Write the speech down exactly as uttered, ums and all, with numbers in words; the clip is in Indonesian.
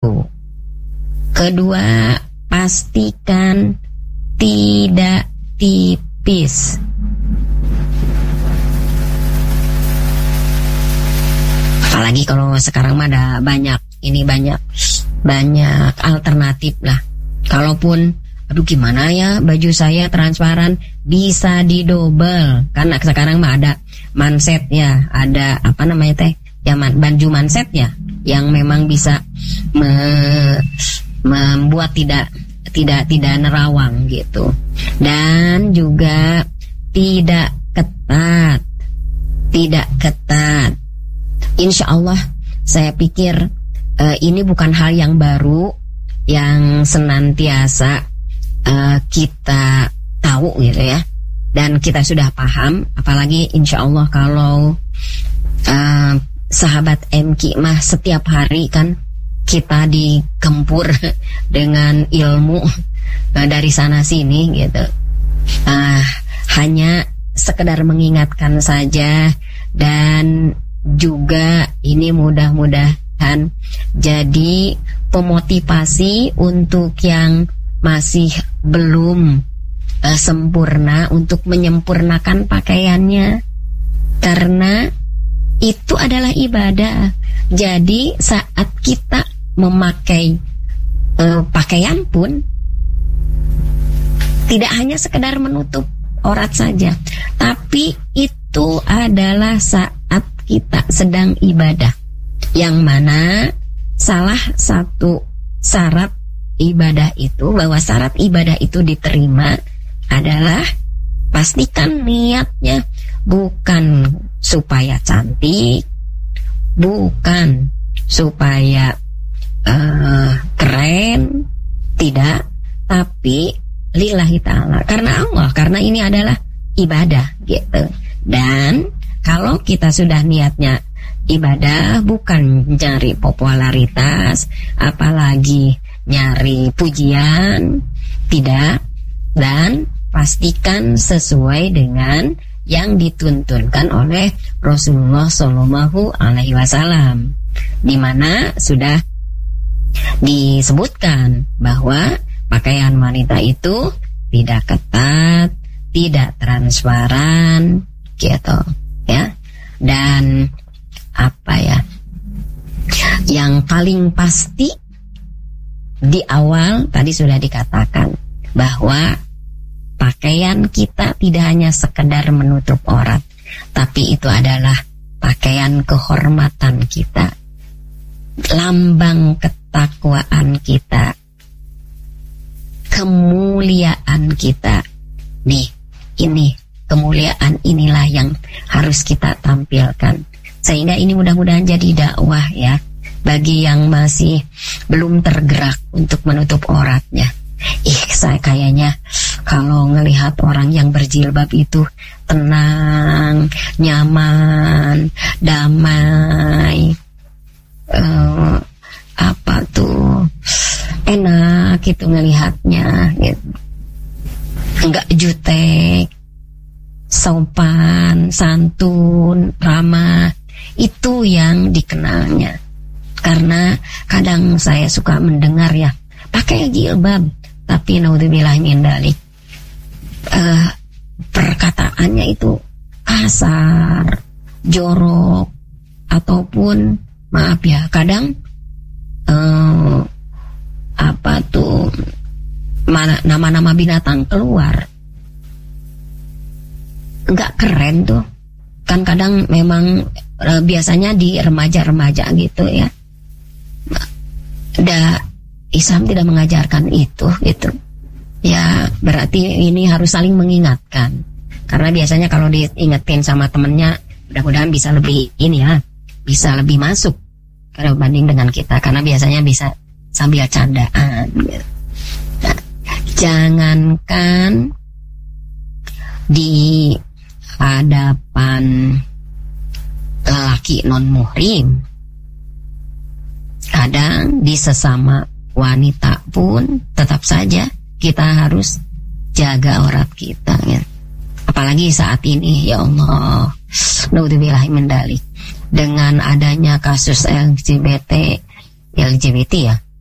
Kedua, pastikan tidak tipis. Apalagi kalau sekarang mah ada banyak, ini banyak banyak alternatif lah. Kalaupun aduh gimana ya baju saya transparan, bisa didobel. Karena sekarang mah ada manset ya, ada apa namanya teh? Ya baju manset ya, yang memang bisa me, membuat tidak tidak tidak nerawang gitu. Dan juga tidak ketat. Tidak ketat. Insya Allah saya pikir uh, ini bukan hal yang baru yang senantiasa uh, kita tahu gitu ya, dan kita sudah paham. Apalagi insya Allah kalau uh, sahabat M Q mah setiap hari kan kita digempur dengan ilmu uh, dari sana sini gitu. Uh, hanya sekedar mengingatkan saja, dan juga ini mudah-mudahan jadi pemotivasi untuk yang masih belum uh, sempurna untuk menyempurnakan pakaiannya, karena itu adalah ibadah. Jadi saat kita memakai uh, pakaian pun tidak hanya sekedar menutup aurat saja, tapi itu adalah saat kita sedang ibadah, yang mana salah satu syarat ibadah itu, bahwa syarat ibadah itu diterima adalah pastikan niatnya bukan supaya cantik, bukan supaya uh, keren, tidak, tapi lillahi ta'ala, karena Allah, karena ini adalah ibadah gitu. Dan kalau kita sudah niatnya ibadah, bukan nyari popularitas, apalagi nyari pujian, tidak. Dan pastikan sesuai dengan yang dituntunkan oleh Rasulullah Shallallahu Alaihi Wasallam, di mana sudah disebutkan bahwa pakaian wanita itu tidak ketat, tidak transparan, gitu ya. Dan apa ya, yang paling pasti di awal tadi sudah dikatakan bahwa pakaian kita tidak hanya sekedar menutup aurat, tapi itu adalah pakaian kehormatan kita, lambang ketakwaan kita, kemuliaan kita. Nih, ini kemuliaan inilah yang harus kita tampilkan. Sehingga ini mudah-mudahan jadi dakwah ya bagi yang masih belum tergerak untuk menutup auratnya. Ih, saya kayaknya kalau ngelihat orang yang berjilbab itu tenang, nyaman, damai, uh, apa tuh, enak gitu ngelihatnya gitu. Enggak jutek, sopan, santun, ramah, itu yang dikenalnya. Karena kadang saya suka mendengar ya, pakai jilbab, tapi naudzubillah min dzalik, uh, perkataannya itu kasar, jorok, ataupun maaf ya, kadang uh, apa tuh, mana nama-nama binatang keluar, nggak keren tuh kan. Kadang memang e, biasanya di remaja-remaja gitu ya. Da, Islam tidak mengajarkan itu gitu ya, berarti ini harus saling mengingatkan, karena biasanya kalau diingetin sama temennya, mudah-mudahan bisa lebih ini ya, bisa lebih masuk karena banding dengan kita, karena biasanya bisa sambil candaan gitu. Nah, jangankan di hadapan lelaki non muhrim, kadang di sesama wanita pun tetap saja kita harus jaga aurat kita ya. Apalagi saat ini ya Allah, naudzubillahi min dzalik, dengan adanya kasus L G B T L G B T ya,